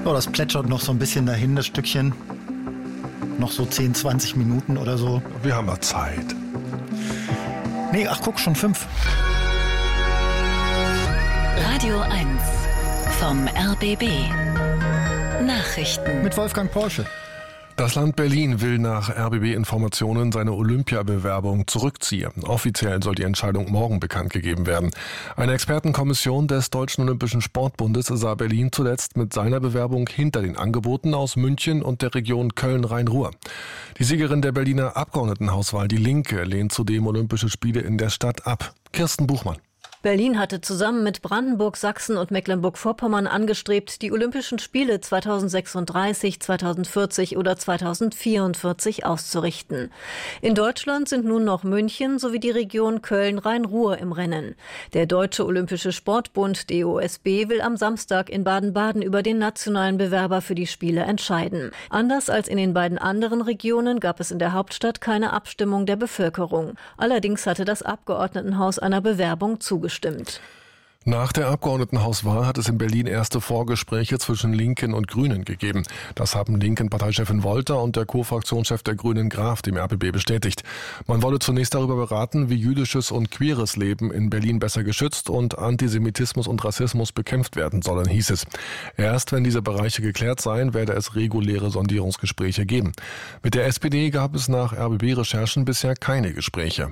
Ja, das plätschert noch so ein bisschen dahin, das Stückchen. Noch so 10, 20 Minuten oder so. Wir haben ja Zeit. Nee, ach guck, schon 5. Radio 1 vom RBB. Nachrichten mit Wolfgang Porsche. Das Land Berlin will nach RBB-Informationen seine Olympiabewerbung zurückziehen. Offiziell soll die Entscheidung morgen bekannt gegeben werden. Eine Expertenkommission des Deutschen Olympischen Sportbundes sah Berlin zuletzt mit seiner Bewerbung hinter den Angeboten aus München und der Region Köln-Rhein-Ruhr. Die Siegerin der Berliner Abgeordnetenhauswahl, die Linke, lehnt zudem Olympische Spiele in der Stadt ab. Kirsten Buchmann. Berlin hatte zusammen mit Brandenburg, Sachsen und Mecklenburg-Vorpommern angestrebt, die Olympischen Spiele 2036, 2040 oder 2044 auszurichten. In Deutschland sind nun noch München sowie die Region Köln-Rhein-Ruhr im Rennen. Der Deutsche Olympische Sportbund DOSB will am Samstag in Baden-Baden über den nationalen Bewerber für die Spiele entscheiden. Anders als in den beiden anderen Regionen gab es in der Hauptstadt keine Abstimmung der Bevölkerung. Allerdings hatte das Abgeordnetenhaus einer Bewerbung zugestimmt. Nach der Abgeordnetenhauswahl hat es in Berlin erste Vorgespräche zwischen Linken und Grünen gegeben. Das haben Linken-Parteichefin Wolter und der Co-Fraktionschef der Grünen Graf dem RBB bestätigt. Man wolle zunächst darüber beraten, wie jüdisches und queeres Leben in Berlin besser geschützt und Antisemitismus und Rassismus bekämpft werden sollen, hieß es. Erst wenn diese Bereiche geklärt seien, werde es reguläre Sondierungsgespräche geben. Mit der SPD gab es nach RBB-Recherchen bisher keine Gespräche.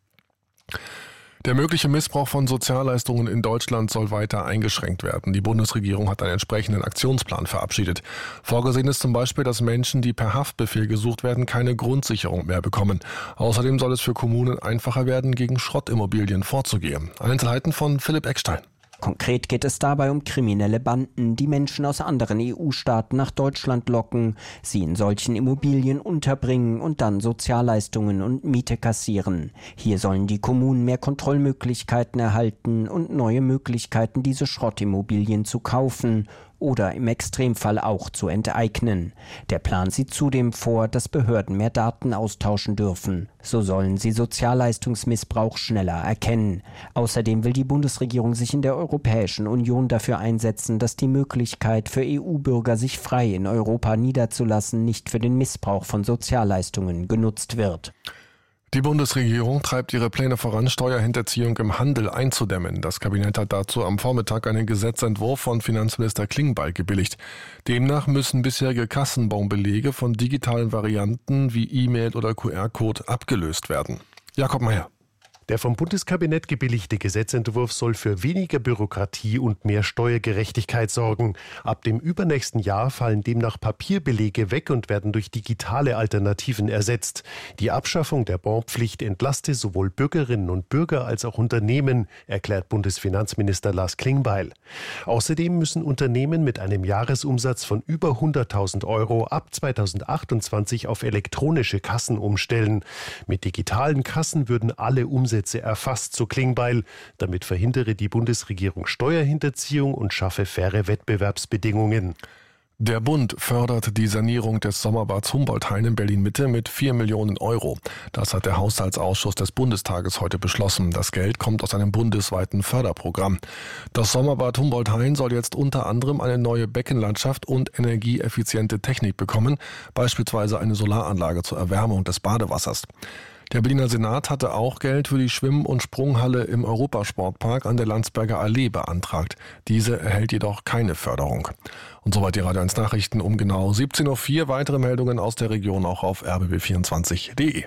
Der mögliche Missbrauch von Sozialleistungen in Deutschland soll weiter eingeschränkt werden. Die Bundesregierung hat einen entsprechenden Aktionsplan verabschiedet. Vorgesehen ist zum Beispiel, dass Menschen, die per Haftbefehl gesucht werden, keine Grundsicherung mehr bekommen. Außerdem soll es für Kommunen einfacher werden, gegen Schrottimmobilien vorzugehen. Einzelheiten von Philipp Eckstein. Konkret geht es dabei um kriminelle Banden, die Menschen aus anderen EU-Staaten nach Deutschland locken, sie in solchen Immobilien unterbringen und dann Sozialleistungen und Miete kassieren. Hier sollen die Kommunen mehr Kontrollmöglichkeiten erhalten und neue Möglichkeiten, diese Schrottimmobilien zu kaufen oder im Extremfall auch zu enteignen. Der Plan sieht zudem vor, dass Behörden mehr Daten austauschen dürfen. So sollen sie Sozialleistungsmissbrauch schneller erkennen. Außerdem will die Bundesregierung sich in der Europäischen Union dafür einsetzen, dass die Möglichkeit für EU-Bürger, sich frei in Europa niederzulassen, nicht für den Missbrauch von Sozialleistungen genutzt wird. Die Bundesregierung treibt ihre Pläne voran, Steuerhinterziehung im Handel einzudämmen. Das Kabinett hat dazu am Vormittag einen Gesetzentwurf von Finanzminister Klingbeil gebilligt. Demnach müssen bisherige Kassenbonbelege von digitalen Varianten wie E-Mail oder QR-Code abgelöst werden. Jakob Mayer. Der vom Bundeskabinett gebilligte Gesetzentwurf soll für weniger Bürokratie und mehr Steuergerechtigkeit sorgen. Ab dem übernächsten Jahr fallen demnach Papierbelege weg und werden durch digitale Alternativen ersetzt. Die Abschaffung der Bonpflicht entlaste sowohl Bürgerinnen und Bürger als auch Unternehmen, erklärt Bundesfinanzminister Lars Klingbeil. Außerdem müssen Unternehmen mit einem Jahresumsatz von über 100.000 Euro ab 2028 auf elektronische Kassen umstellen. Mit digitalen Kassen würden alle Umsätze erfasst, so Klingbeil. Damit verhindere die Bundesregierung Steuerhinterziehung und schaffe faire Wettbewerbsbedingungen. Der Bund fördert die Sanierung des Sommerbads Humboldt-Hain in Berlin-Mitte mit 4 Millionen Euro. Das hat der Haushaltsausschuss des Bundestages heute beschlossen. Das Geld kommt aus einem bundesweiten Förderprogramm. Das Sommerbad Humboldt-Hain soll jetzt unter anderem eine neue Beckenlandschaft und energieeffiziente Technik bekommen, beispielsweise eine Solaranlage zur Erwärmung des Badewassers. Der Berliner Senat hatte auch Geld für die Schwimm- und Sprunghalle im Europasportpark an der Landsberger Allee beantragt. Diese erhält jedoch keine Förderung. Und soweit die Radio 1 Nachrichten um genau 17.04 Uhr. Weitere Meldungen aus der Region auch auf rbb24.de.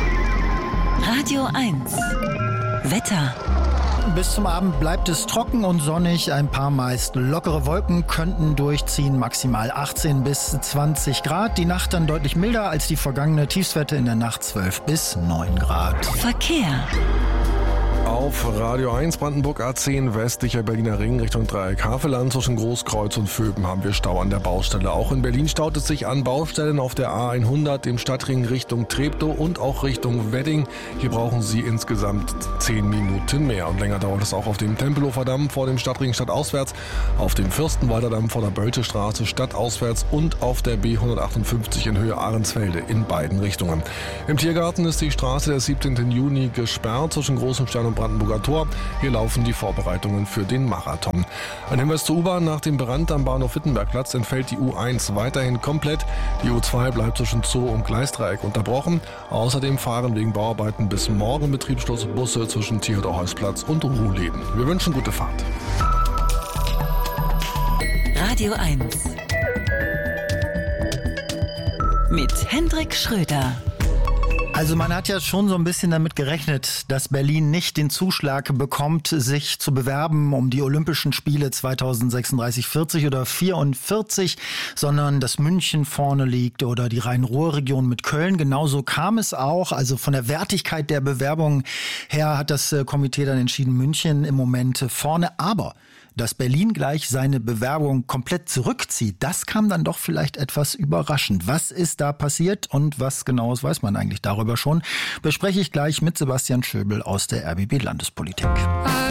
Radio 1 Wetter. Bis zum Abend bleibt es trocken und sonnig. Ein paar meist lockere Wolken könnten durchziehen. Maximal 18 bis 20 Grad. Die Nacht dann deutlich milder als die vergangene. Tiefstwerte in der Nacht 12 bis 9 Grad. Verkehr. Auf Radio 1 Brandenburg A10 westlicher Berliner Ring Richtung Dreieck Havelland zwischen Großkreuz und Vöben haben wir Stau an der Baustelle. Auch in Berlin staut es sich an Baustellen auf der A100 im Stadtring Richtung Treptow und auch Richtung Wedding. Hier brauchen Sie insgesamt 10 Minuten mehr. Und länger dauert es auch auf dem Tempelhofer Damm vor dem Stadtring stadtauswärts, auf dem Fürstenwalder Damm vor der Bölsche Straße stadtauswärts und auf der B158 in Höhe Ahrensfelde in beiden Richtungen. Im Tiergarten ist die Straße des 17. Juni gesperrt zwischen Großem Stern und am Brandenburger Tor. Hier laufen die Vorbereitungen für den Marathon. Ein Hinweis zur U-Bahn: Nach dem Brand am Bahnhof Wittenbergplatz entfällt die U1 weiterhin komplett. Die U2 bleibt zwischen Zoo und Gleisdreieck unterbrochen. Außerdem fahren wegen Bauarbeiten bis morgen Betriebsschluss Busse zwischen Theodor-Heuss-Platz und Ruhleben. Wir wünschen gute Fahrt. Radio 1 mit Hendrik Schröder. Also man hat ja schon so ein bisschen damit gerechnet, dass Berlin nicht den Zuschlag bekommt, sich zu bewerben um die Olympischen Spiele 2036, 40 oder 44, sondern dass München vorne liegt oder die Rhein-Ruhr-Region mit Köln. Genauso kam es auch. Also von der Wertigkeit der Bewerbung her hat das Komitee dann entschieden, München im Moment vorne. Aber dass Berlin gleich seine Bewerbung komplett zurückzieht, das kam dann doch vielleicht etwas überraschend. Was ist da passiert und was Genaues weiß man eigentlich darüber schon? Bespreche ich gleich mit Sebastian Schöbel aus der RBB Landespolitik.